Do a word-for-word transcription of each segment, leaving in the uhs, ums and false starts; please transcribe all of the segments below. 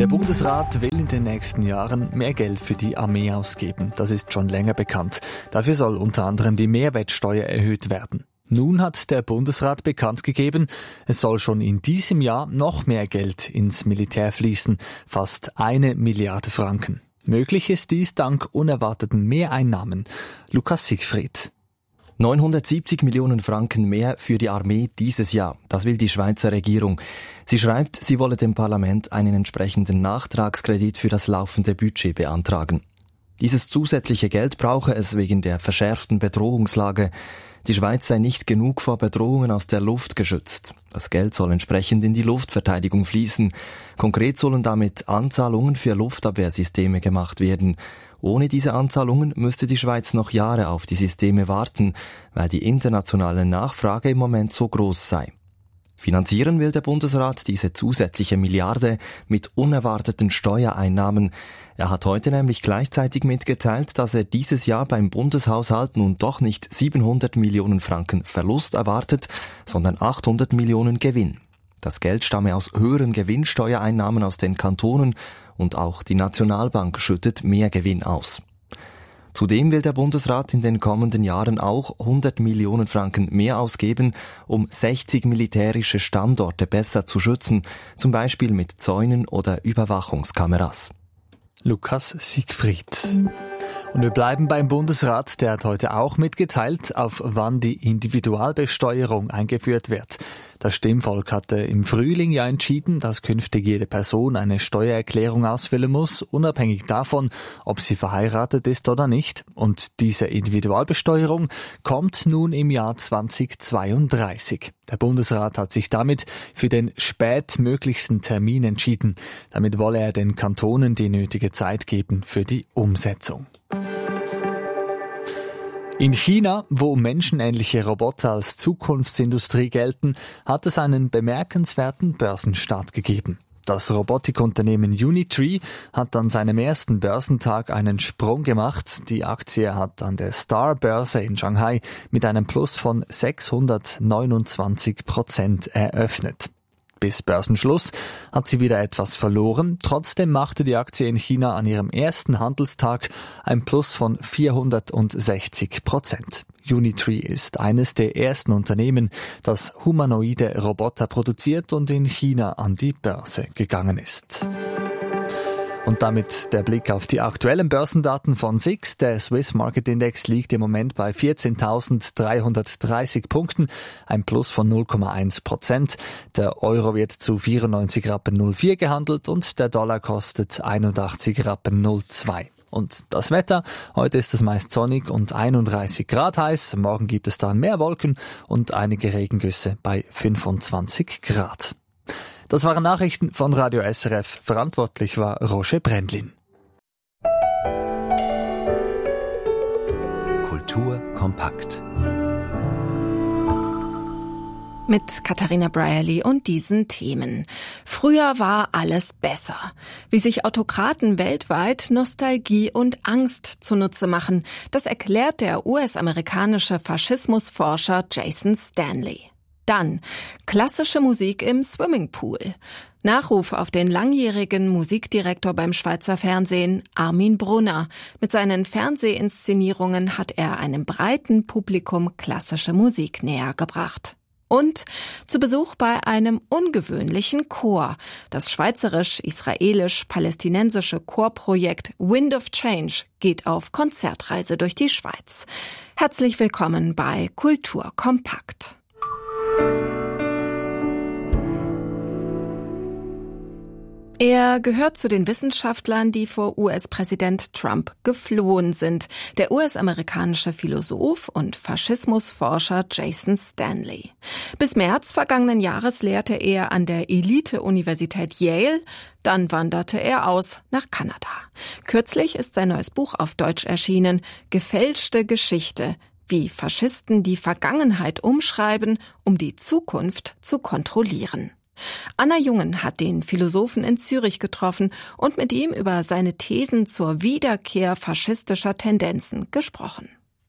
Bundesrat will in den nächsten Jahren mehr Geld für die Armee ausgeben. Das ist schon länger bekannt. Dafür soll unter anderem die Mehrwertsteuer erhöht werden. Nun hat der Bundesrat bekannt gegeben, es soll schon in diesem Jahr noch mehr Geld ins Militär fließen, fast eine Milliarde Franken. Möglich ist dies dank unerwarteten Mehreinnahmen. Lukas Siegfried. neunhundertsiebzig Millionen Franken mehr für die Armee dieses Jahr. Das will die Schweizer Regierung. Sie schreibt, sie wolle dem Parlament einen entsprechenden Nachtragskredit für das laufende Budget beantragen. Dieses zusätzliche Geld brauche es wegen der verschärften Bedrohungslage. Die Schweiz sei nicht genug vor Bedrohungen aus der Luft geschützt. Das Geld soll entsprechend in die Luftverteidigung fließen. Konkret sollen damit Anzahlungen für Luftabwehrsysteme gemacht werden. Ohne diese Anzahlungen müsste die Schweiz noch Jahre auf die Systeme warten, weil die internationale Nachfrage im Moment so groß sei. Finanzieren will der Bundesrat diese zusätzliche Milliarde mit unerwarteten Steuereinnahmen. Er hat heute nämlich gleichzeitig mitgeteilt, dass er dieses Jahr beim Bundeshaushalt nun doch nicht siebenhundert Millionen Franken Verlust erwartet, sondern achthundert Millionen Gewinn. Das Geld stamme aus höheren Gewinnsteuereinnahmen aus den Kantonen und auch die Nationalbank schüttet mehr Gewinn aus. Zudem will der Bundesrat in den kommenden Jahren auch hundert Millionen Franken mehr ausgeben, um sechzig militärische Standorte besser zu schützen, zum Beispiel mit Zäunen oder Überwachungskameras. Lukas Siegfried. Und wir bleiben beim Bundesrat, der hat heute auch mitgeteilt, auf wann die Individualbesteuerung eingeführt wird. Das Stimmvolk hatte im Frühling ja entschieden, dass künftig jede Person eine Steuererklärung ausfüllen muss, unabhängig davon, ob sie verheiratet ist oder nicht. Und diese Individualbesteuerung kommt nun im Jahr zweitausendzweiunddreißig. Der Bundesrat hat sich damit für den spätmöglichsten Termin entschieden. Damit wolle er den Kantonen die nötige Zeit geben für die Umsetzung. In China, wo menschenähnliche Roboter als Zukunftsindustrie gelten, hat es einen bemerkenswerten Börsenstart gegeben. Das Robotikunternehmen Unitree hat an seinem ersten Börsentag einen Sprung gemacht. Die Aktie hat an der Star-Börse in Shanghai mit einem Plus von sechshundertneunundzwanzig Prozent eröffnet. Bis Börsenschluss hat sie wieder etwas verloren. Trotzdem machte die Aktie in China an ihrem ersten Handelstag ein Plus von vierhundertsechzig Prozent. Unitree ist eines der ersten Unternehmen, das humanoide Roboter produziert und in China an die Börse gegangen ist. Und damit der Blick auf die aktuellen Börsendaten von S I X. Der Swiss Market Index liegt im Moment bei vierzehntausenddreihundertdreißig Punkten, ein Plus von null Komma eins Prozent. Der Euro wird zu vierundneunzig Rappen null vier gehandelt und der Dollar kostet einundachtzig Rappen null zwei. Und das Wetter, heute ist es meist sonnig und einunddreißig Grad heiß. Morgen gibt es dann mehr Wolken und einige Regengüsse bei fünfundzwanzig Grad. Das waren Nachrichten von Radio S R F. Verantwortlich war Roger Brändlin. Kultur kompakt. Mit Katharina Brierly und diesen Themen. Früher war alles besser. Wie sich Autokraten weltweit Nostalgie und Angst zunutze machen, das erklärt der U S-amerikanische Faschismusforscher Jason Stanley. Dann klassische Musik im Swimmingpool. Nachruf auf den langjährigen Musikdirektor beim Schweizer Fernsehen, Armin Brunner. Mit seinen Fernsehinszenierungen hat er einem breiten Publikum klassische Musik näher gebracht. Und zu Besuch bei einem ungewöhnlichen Chor. Das schweizerisch-israelisch-palästinensische Chorprojekt Wind of Change geht auf Konzertreise durch die Schweiz. Herzlich willkommen bei Kultur kompakt. Er gehört zu den Wissenschaftlern, die vor U S-Präsident Trump geflohen sind. Der U S-amerikanische Philosoph und Faschismusforscher Jason Stanley. Bis März vergangenen Jahres lehrte er an der Elite-Universität Yale. Dann wanderte er aus nach Kanada. Kürzlich ist sein neues Buch auf Deutsch erschienen. Gefälschte Geschichte. Wie Faschisten die Vergangenheit umschreiben, um die Zukunft zu kontrollieren. Anna Jungen hat den Philosophen in Zürich getroffen und mit ihm über seine Thesen zur Wiederkehr faschistischer Tendenzen gesprochen.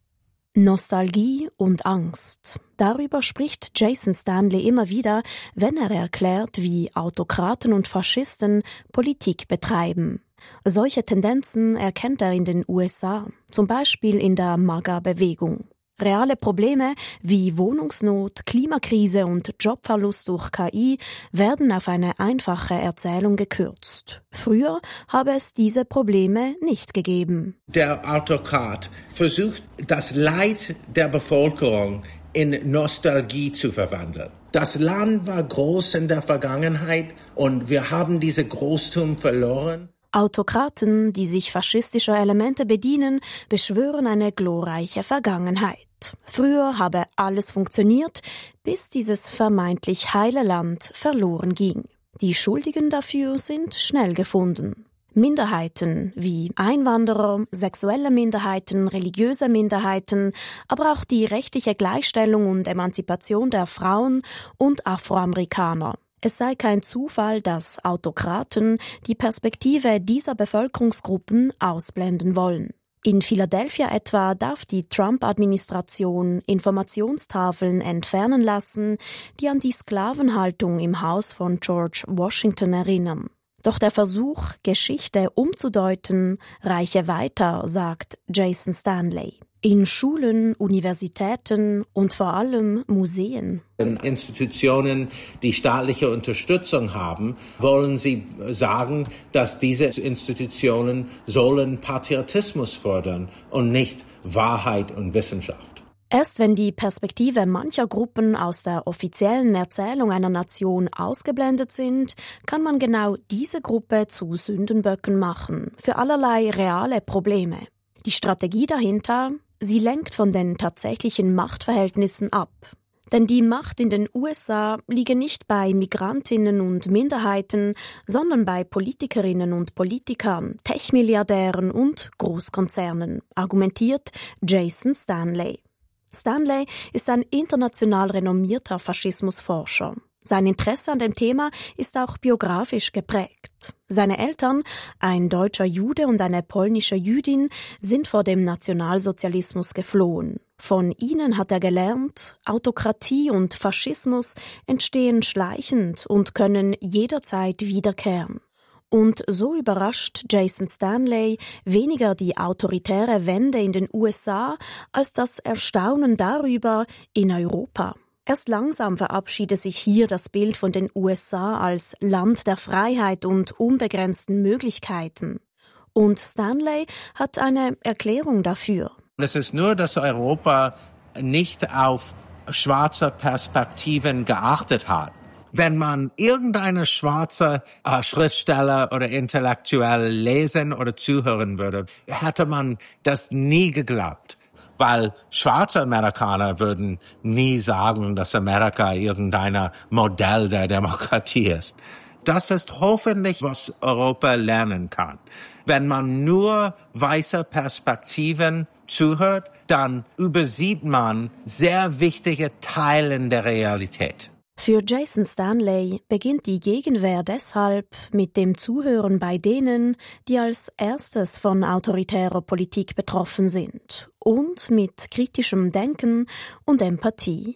Nostalgie und Angst. Darüber spricht Jason Stanley immer wieder, wenn er erklärt, wie Autokraten und Faschisten Politik betreiben. Solche Tendenzen erkennt er in den U S A, zum Beispiel in der MAGA-Bewegung. Reale Probleme wie Wohnungsnot, Klimakrise und Jobverlust durch K I werden auf eine einfache Erzählung gekürzt. Früher habe es diese Probleme nicht gegeben. Der Autokrat versucht, das Leid der Bevölkerung in Nostalgie zu verwandeln. Das Land war groß in der Vergangenheit und wir haben diese Großtum verloren. Autokraten, die sich faschistischer Elemente bedienen, beschwören eine glorreiche Vergangenheit. Früher habe alles funktioniert, bis dieses vermeintlich heile Land verloren ging. Die Schuldigen dafür sind schnell gefunden. Minderheiten wie Einwanderer, sexuelle Minderheiten, religiöse Minderheiten, aber auch die rechtliche Gleichstellung und Emanzipation der Frauen und Afroamerikaner. Es sei kein Zufall, dass Autokraten die Perspektive dieser Bevölkerungsgruppen ausblenden wollen. In Philadelphia etwa darf die Trump-Administration Informationstafeln entfernen lassen, die an die Sklavenhaltung im Haus von George Washington erinnern. Doch der Versuch, Geschichte umzudeuten, reiche weiter, sagt Jason Stanley. In Schulen, Universitäten und vor allem Museen. In Institutionen, die staatliche Unterstützung haben, wollen sie sagen, dass diese Institutionen sollen Patriotismus fördern und nicht Wahrheit und Wissenschaft. Erst wenn die Perspektive mancher Gruppen aus der offiziellen Erzählung einer Nation ausgeblendet sind, kann man genau diese Gruppe zu Sündenböcken machen für allerlei reale Probleme. Die Strategie dahinter: Sie lenkt von den tatsächlichen Machtverhältnissen ab. Denn die Macht in den U S A liege nicht bei Migrantinnen und Minderheiten, sondern bei Politikerinnen und Politikern, Tech-Milliardären und Großkonzernen, argumentiert Jason Stanley. Stanley ist ein international renommierter Faschismusforscher. Sein Interesse an dem Thema ist auch biografisch geprägt. Seine Eltern, ein deutscher Jude und eine polnische Jüdin, sind vor dem Nationalsozialismus geflohen. Von ihnen hat er gelernt, Autokratie und Faschismus entstehen schleichend und können jederzeit wiederkehren. Und so überrascht Jason Stanley weniger die autoritäre Wende in den U S A als das Erstaunen darüber in Europa. Erst langsam verabschiedet sich hier das Bild von den U S A als Land der Freiheit und unbegrenzten Möglichkeiten. Und Stanley hat eine Erklärung dafür. Es ist nur, dass Europa nicht auf schwarze Perspektiven geachtet hat. Wenn man irgendeine schwarze äh, Schriftsteller oder Intellektuell lesen oder zuhören würde, hätte man das nie geglaubt. Weil schwarze Amerikaner würden nie sagen, dass Amerika irgendein Modell der Demokratie ist. Das ist hoffentlich, was Europa lernen kann. Wenn man nur weiße Perspektiven zuhört, dann übersieht man sehr wichtige Teile der Realität. Für Jason Stanley beginnt die Gegenwehr deshalb mit dem Zuhören bei denen, die als erstes von autoritärer Politik betroffen sind, und mit kritischem Denken und Empathie.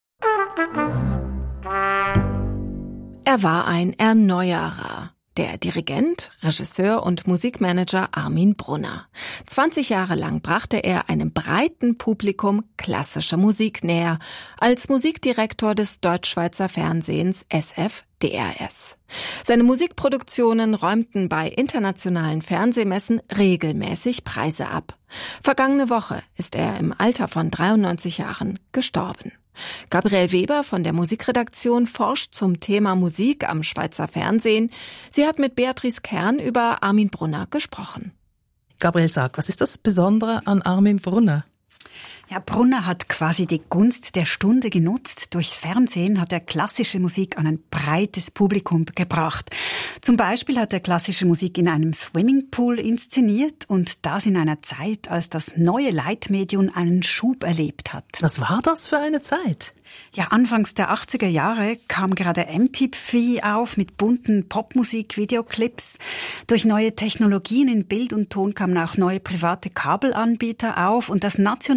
Er war ein Erneuerer. Der Dirigent, Regisseur und Musikmanager Armin Brunner. zwanzig Jahre lang brachte er einem breiten Publikum klassische Musik näher, als Musikdirektor des Deutschschweizer Fernsehens S F D R S. Seine Musikproduktionen räumten bei internationalen Fernsehmessen regelmäßig Preise ab. Vergangene Woche ist er im Alter von dreiundneunzig Jahren gestorben. Gabriel Weber von der Musikredaktion forscht zum Thema Musik am Schweizer Fernsehen. Sie hat mit Beatrice Kern über Armin Brunner gesprochen. Gabriel, sag, was ist das Besondere an Armin Brunner? Ja, Brunner hat quasi die Gunst der Stunde genutzt. Durchs Fernsehen hat er klassische Musik an ein breites Publikum gebracht. Zum Beispiel hat er klassische Musik in einem Swimmingpool inszeniert und das in einer Zeit, als das neue Leitmedium einen Schub erlebt hat. Was war das für eine Zeit? Ja, anfangs der achtziger Jahre kam gerade M T V auf mit bunten Popmusik-Videoclips. Durch neue Technologien in Bild und Ton kamen auch neue private Kabelanbieter auf und das nationale Fernsehen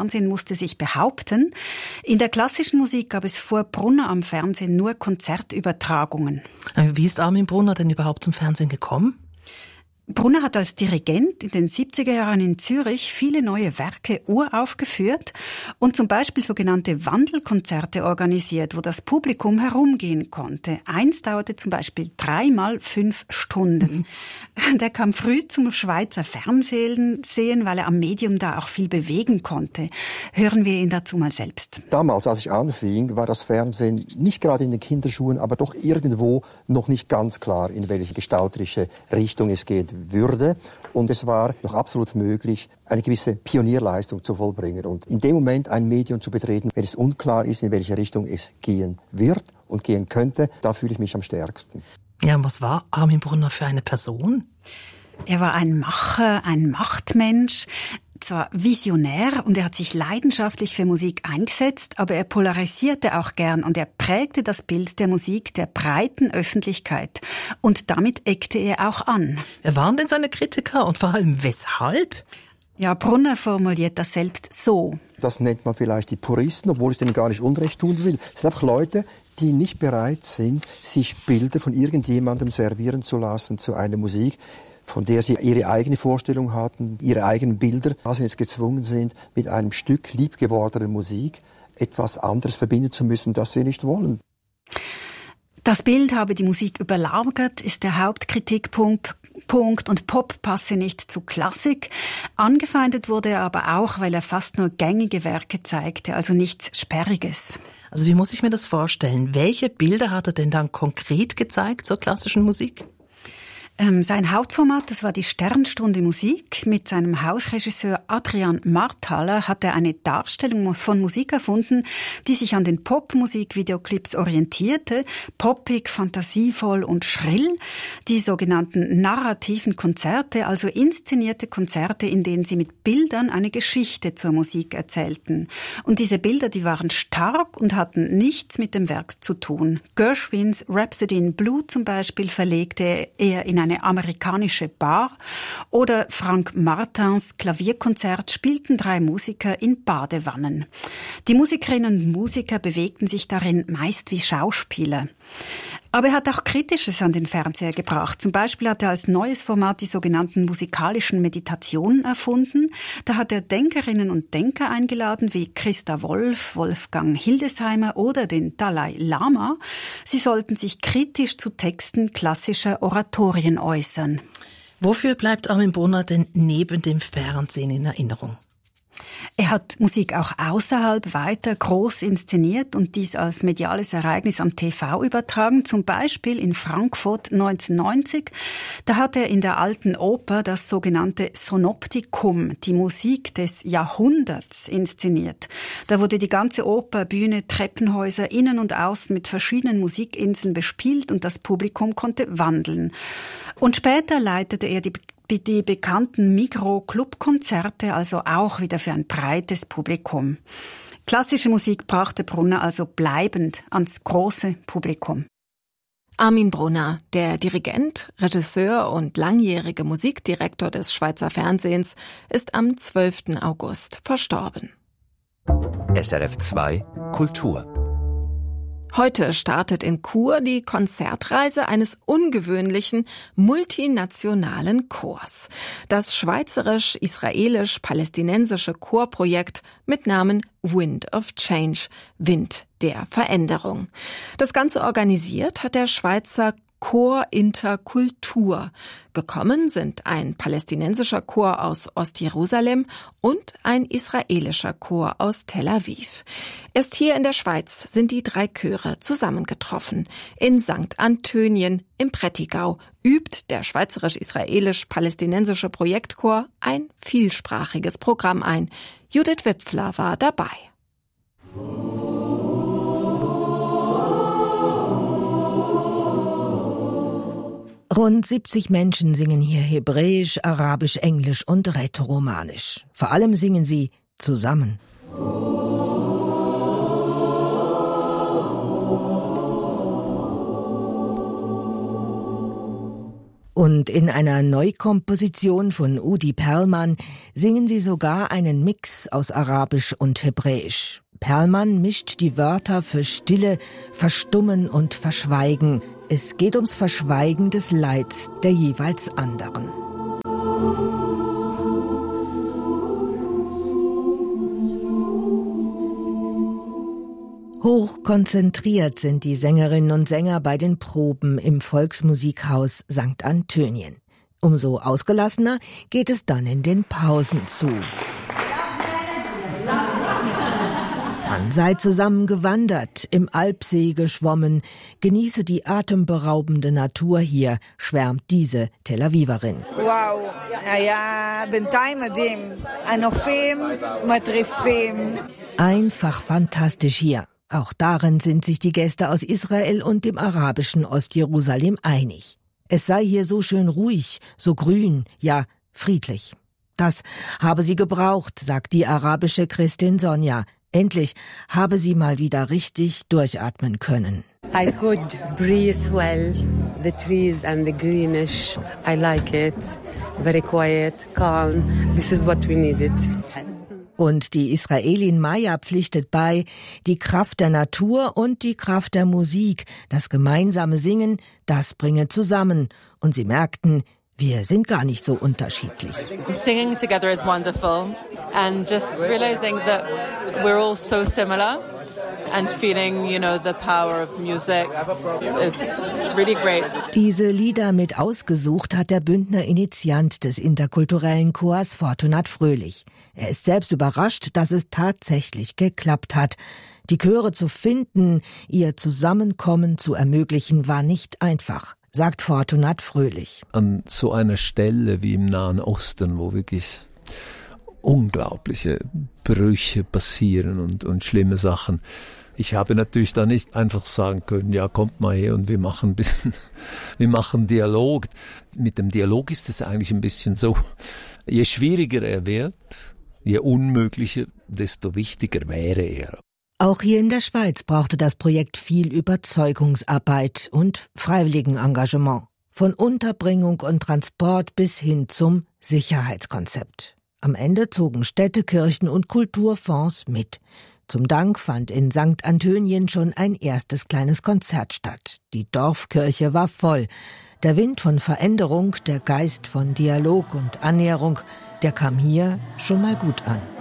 Fernsehen musste sich behaupten. In der klassischen Musik gab es vor Brunner am Fernsehen nur Konzertübertragungen. Wie ist Armin Brunner denn überhaupt zum Fernsehen gekommen? Brunner hat als Dirigent in den siebziger Jahren in Zürich viele neue Werke uraufgeführt und zum Beispiel sogenannte Wandelkonzerte organisiert, wo das Publikum herumgehen konnte. Eins dauerte zum Beispiel dreimal fünf Stunden. Der kam früh zum Schweizer Fernsehen sehen, weil er am Medium da auch viel bewegen konnte. Hören wir ihn dazu mal selbst. Damals, als ich anfing, war das Fernsehen nicht gerade in den Kinderschuhen, aber doch irgendwo noch nicht ganz klar, in welche gestalterische Richtung es geht würde. Und es war noch absolut möglich, eine gewisse Pionierleistung zu vollbringen. Und in dem Moment ein Medium zu betreten, wenn es unklar ist, in welche Richtung es gehen wird und gehen könnte, da fühle ich mich am stärksten. Ja, was war Armin Brunner für eine Person? Er war ein Macher, ein Machtmensch, zwar visionär und er hat sich leidenschaftlich für Musik eingesetzt, aber er polarisierte auch gern und er prägte das Bild der Musik der breiten Öffentlichkeit. Und damit eckte er auch an. Wer waren denn seine Kritiker und vor allem weshalb? Ja, Brunner formuliert das selbst so. Das nennt man vielleicht die Puristen, obwohl ich denen gar nicht Unrecht tun will. Es sind einfach Leute, die nicht bereit sind, sich Bilder von irgendjemandem servieren zu lassen zu einer Musik, von der sie ihre eigene Vorstellung hatten, ihre eigenen Bilder, dass sie jetzt gezwungen sind, mit einem Stück liebgewordener Musik etwas anderes verbinden zu müssen, das sie nicht wollen. Das Bild habe die Musik überlagert, ist der Hauptkritikpunkt. Punkt. Und Pop passe nicht zu Klassik. Angefeindet wurde er aber auch, weil er fast nur gängige Werke zeigte, also nichts Sperriges. Also wie muss ich mir das vorstellen? Welche Bilder hat er denn dann konkret gezeigt zur klassischen Musik? Ähm, sein Hauptformat, das war die Sternstunde Musik. Mit seinem Hausregisseur Adrian Marthaler hat er eine Darstellung von Musik erfunden, die sich an den Popmusik-Videoclips orientierte. Poppig, fantasievoll und schrill. Die sogenannten narrativen Konzerte, also inszenierte Konzerte, in denen sie mit Bildern eine Geschichte zur Musik erzählten. Und diese Bilder, die waren stark und hatten nichts mit dem Werk zu tun. Gershwins Rhapsody in Blue zum Beispiel verlegte er in eine amerikanische Bar oder Frank Martins Klavierkonzert spielten drei Musiker in Badewannen. Die Musikerinnen und Musiker bewegten sich darin meist wie Schauspieler. Aber er hat auch Kritisches an den Fernseher gebracht. Zum Beispiel hat er als neues Format die sogenannten musikalischen Meditationen erfunden. Da hat er Denkerinnen und Denker eingeladen, wie Christa Wolf, Wolfgang Hildesheimer oder den Dalai Lama. Sie sollten sich kritisch zu Texten klassischer Oratorien äußern. Wofür bleibt Armin Brunner denn neben dem Fernsehen in Erinnerung? Er hat Musik auch außerhalb weiter groß inszeniert und dies als mediales Ereignis am T V übertragen. Zum Beispiel in Frankfurt neunzehnhundertneunzig. Da hat er in der Alten Oper das sogenannte Sonoptikum, die Musik des Jahrhunderts, inszeniert. Da wurde die ganze Oper, Bühne, Treppenhäuser, innen und außen mit verschiedenen Musikinseln bespielt und das Publikum konnte wandeln. Und später leitete er die die bekannten Migros-Club-Konzerte, also auch wieder für ein breites Publikum. Klassische Musik brachte Brunner also bleibend ans große Publikum. Armin Brunner, der Dirigent, Regisseur und langjährige Musikdirektor des Schweizer Fernsehens, ist am zwölften August verstorben. S R F zwei Kultur. Heute startet in Chur die Konzertreise eines ungewöhnlichen, multinationalen Chors. Das schweizerisch-israelisch-palästinensische Chorprojekt mit Namen Wind of Change, Wind der Veränderung. Das Ganze organisiert hat der Schweizer Chor Interkultur. Gekommen sind ein palästinensischer Chor aus Ostjerusalem und ein israelischer Chor aus Tel Aviv. Erst hier in der Schweiz sind die drei Chöre zusammengetroffen. In Sankt Antönien im Prättigau übt der schweizerisch-israelisch-palästinensische Projektchor ein vielsprachiges Programm ein. Judith Wipfler war dabei. Rund siebzig Menschen singen hier Hebräisch, Arabisch, Englisch und Rätoromanisch. Vor allem singen sie zusammen. Und in einer Neukomposition von Udi Perlman singen sie sogar einen Mix aus Arabisch und Hebräisch. Perlman mischt die Wörter für Stille, Verstummen und Verschweigen. Es geht ums Verschweigen des Leids der jeweils anderen. Hochkonzentriert sind die Sängerinnen und Sänger bei den Proben im Volksmusikhaus Sankt Antönien. Umso ausgelassener geht es dann in den Pausen zu. Man sei zusammen gewandert, im Alpsee geschwommen, genieße die atemberaubende Natur hier, schwärmt diese Tel Aviverin. Wow, היה בינתיים מדהים. הנופים מטריפים. Einfach fantastisch hier. Auch darin sind sich die Gäste aus Israel und dem arabischen Ostjerusalem einig. Es sei hier so schön ruhig, so grün, ja, friedlich. Das habe sie gebraucht, sagt die arabische Christin Sonja. Endlich habe sie mal wieder richtig durchatmen können. I could breathe well. The trees and the greenish, I like it. Very quiet, calm. This is what we needed. Und die Israelin Maya pflichtet bei, die Kraft der Natur und die Kraft der Musik, das gemeinsame Singen, das bringe zusammen. Und sie merkten, wir sind gar nicht so unterschiedlich. Singing together is wonderful and just realizing that we're all so similar and feeling, you know, the power of music is really great. Diese Lieder mit ausgesucht hat der Bündner Initiant des interkulturellen Chors Fortunat Fröhlich. Er ist selbst überrascht, dass es tatsächlich geklappt hat. Die Chöre zu finden, ihr Zusammenkommen zu ermöglichen, war nicht einfach, sagt Fortunat Fröhlich. An so einer Stelle wie im Nahen Osten, wo wirklich unglaubliche Brüche passieren und, und schlimme Sachen. Ich habe natürlich da nicht einfach sagen können, ja, kommt mal her und wir machen ein bisschen, wir machen Dialog. Mit dem Dialog ist es eigentlich ein bisschen so, je schwieriger er wird, je unmöglicher, desto wichtiger wäre er. Auch hier in der Schweiz brauchte das Projekt viel Überzeugungsarbeit und Freiwilligenengagement. Von Unterbringung und Transport bis hin zum Sicherheitskonzept. Am Ende zogen Städte, Kirchen und Kulturfonds mit. Zum Dank fand in Sankt Antönien schon ein erstes kleines Konzert statt. Die Dorfkirche war voll. Der Wind von Veränderung, der Geist von Dialog und Annäherung, der kam hier schon mal gut an.